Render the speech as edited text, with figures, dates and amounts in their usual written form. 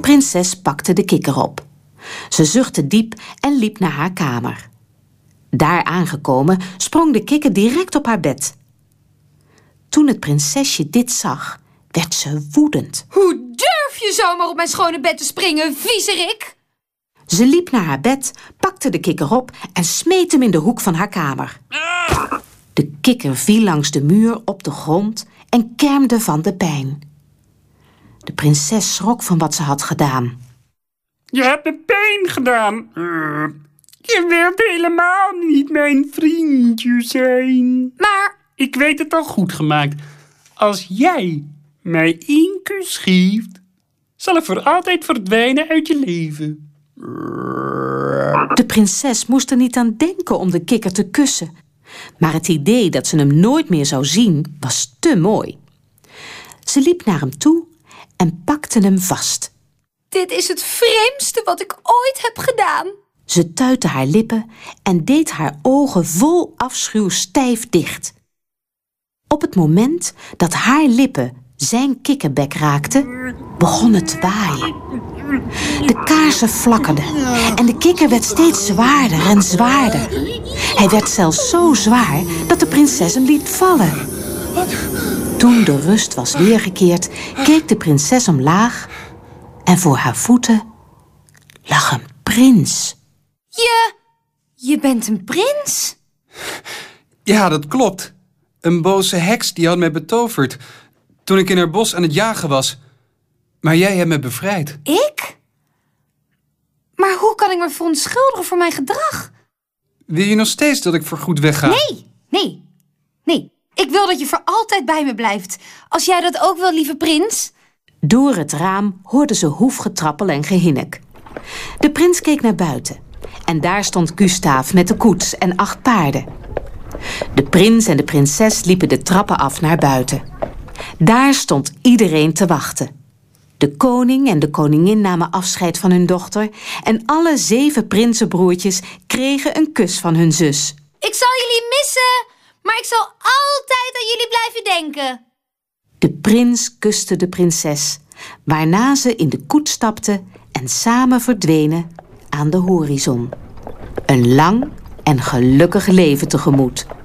prinses pakte de kikker op. Ze zuchtte diep en liep naar haar kamer. Daar aangekomen sprong de kikker direct op haar bed. Toen het prinsesje dit zag, werd ze woedend. Hoe durf je zomaar op mijn schone bed te springen, viezerik? Ze liep naar haar bed, pakte de kikker op en smeet hem in de hoek van haar kamer. De kikker viel langs de muur op de grond en kermde van de pijn. De prinses schrok van wat ze had gedaan. Je hebt me pijn gedaan. Je wilt helemaal niet mijn vriendje zijn. Maar ik weet het al goed gemaakt. Als jij mij 1 kus geeft, zal ik voor altijd verdwijnen uit je leven. De prinses moest er niet aan denken om de kikker te kussen. Maar het idee dat ze hem nooit meer zou zien was te mooi. Ze liep naar hem toe en pakte hem vast. dit is het vreemdste wat ik ooit heb gedaan. Ze tuitte haar lippen en deed haar ogen vol afschuw stijf dicht. Op het moment dat haar lippen zijn kikkerbek raakten, begon het te waaien. De kaarsen flakkerden en de kikker werd steeds zwaarder en zwaarder. Hij werd zelfs zo zwaar dat de prinses hem liet vallen. Toen de rust was weergekeerd, keek de prinses omlaag en voor haar voeten lag een prins. Je bent een prins? Ja, dat klopt. Een boze heks die had mij betoverd toen ik in haar bos aan het jagen was. Maar jij hebt me bevrijd. Ik? Maar hoe kan ik me verontschuldigen voor mijn gedrag? Wil je nog steeds dat ik voorgoed wegga? Nee. Ik wil dat je voor altijd bij me blijft. Als jij dat ook wil, lieve prins. Door het raam hoorden ze hoefgetrappel en gehinnik. De prins keek naar buiten. En daar stond Gustaaf met de koets en 8 paarden. De prins en de prinses liepen de trappen af naar buiten. Daar stond iedereen te wachten. De koning en de koningin namen afscheid van hun dochter en alle 7 prinsenbroertjes kregen een kus van hun zus. Ik zal jullie missen, maar ik zal altijd aan jullie blijven denken. De prins kuste de prinses, waarna ze in de koets stapten en samen verdwenen aan de horizon. Een lang en gelukkig leven tegemoet.